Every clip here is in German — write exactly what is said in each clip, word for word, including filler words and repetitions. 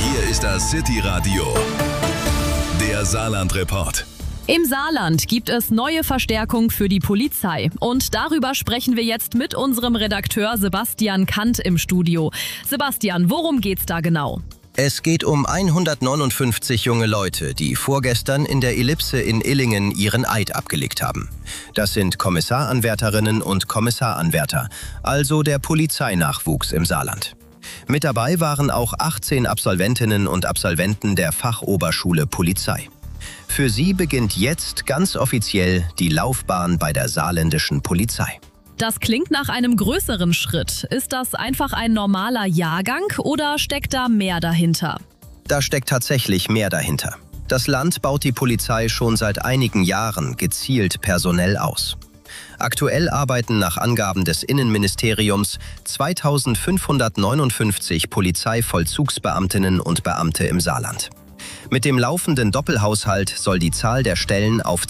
Hier ist das City Radio, der Saarland-Report. Im Saarland gibt es neue Verstärkung für die Polizei. Und darüber sprechen wir jetzt mit unserem Redakteur Sebastian Kant im Studio. Sebastian, worum geht's da genau? Es geht um hundertneunundfünfzig junge Leute, die vorgestern in der Ellipse in Illingen ihren Eid abgelegt haben. Das sind Kommissaranwärterinnen und Kommissaranwärter, also der Polizeinachwuchs im Saarland. Mit dabei waren auch achtzehn Absolventinnen und Absolventen der Fachoberschule Polizei. Für sie beginnt jetzt ganz offiziell die Laufbahn bei der saarländischen Polizei. Das klingt nach einem größeren Schritt. Ist das einfach ein normaler Jahrgang oder steckt da mehr dahinter? Da steckt tatsächlich mehr dahinter. Das Land baut die Polizei schon seit einigen Jahren gezielt personell aus. Aktuell arbeiten nach Angaben des Innenministeriums zweitausendfünfhundertneunundfünfzig Polizeivollzugsbeamtinnen und Beamte im Saarland. Mit dem laufenden Doppelhaushalt soll die Zahl der Stellen auf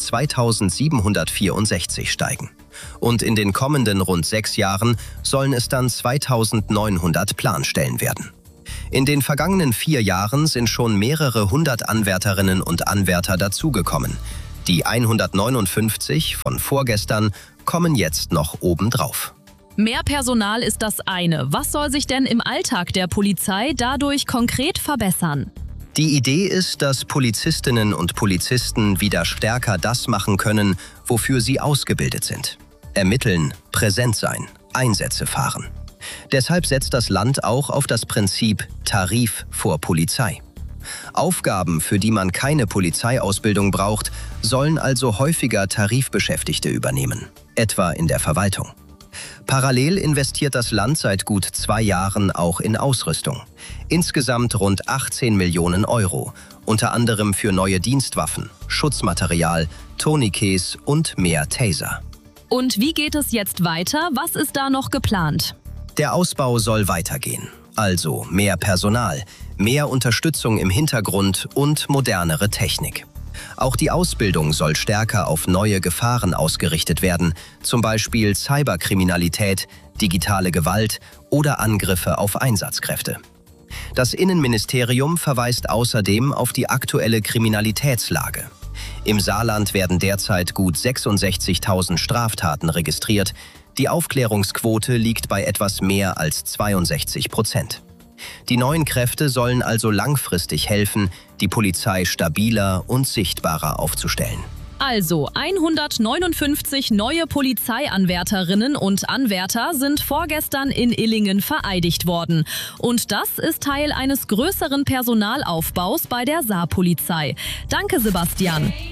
zweitausendsiebenhundertvierundsechzig steigen. Und in den kommenden rund sechs Jahren sollen es dann zweitausendneunhundert Planstellen werden. In den vergangenen vier Jahren sind schon mehrere hundert Anwärterinnen und Anwärter dazugekommen. Die hundertneunundfünfzig von vorgestern kommen jetzt noch obendrauf. Mehr Personal ist das eine. Was soll sich denn im Alltag der Polizei dadurch konkret verbessern? Die Idee ist, dass Polizistinnen und Polizisten wieder stärker das machen können, wofür sie ausgebildet sind. Ermitteln, präsent sein, Einsätze fahren. Deshalb setzt das Land auch auf das Prinzip Tarif vor Polizei. Aufgaben, für die man keine Polizeiausbildung braucht, sollen also häufiger Tarifbeschäftigte übernehmen, etwa in der Verwaltung. Parallel investiert das Land seit gut zwei Jahren auch in Ausrüstung. Insgesamt rund achtzehn Millionen Euro, unter anderem für neue Dienstwaffen, Schutzmaterial, Tourniquets und mehr Taser. Und wie geht es jetzt weiter? Was ist da noch geplant? Der Ausbau soll weitergehen. Also mehr Personal, mehr Unterstützung im Hintergrund und modernere Technik. Auch die Ausbildung soll stärker auf neue Gefahren ausgerichtet werden, zum Beispiel Cyberkriminalität, digitale Gewalt oder Angriffe auf Einsatzkräfte. Das Innenministerium verweist außerdem auf die aktuelle Kriminalitätslage. Im Saarland werden derzeit gut sechsundsechzigtausend Straftaten registriert. Die Aufklärungsquote liegt bei etwas mehr als zweiundsechzig Prozent. Die neuen Kräfte sollen also langfristig helfen, die Polizei stabiler und sichtbarer aufzustellen. Also hundertneunundfünfzig neue Polizeianwärterinnen und Anwärter sind vorgestern in Illingen vereidigt worden. Und das ist Teil eines größeren Personalaufbaus bei der Saarpolizei. Danke, Sebastian.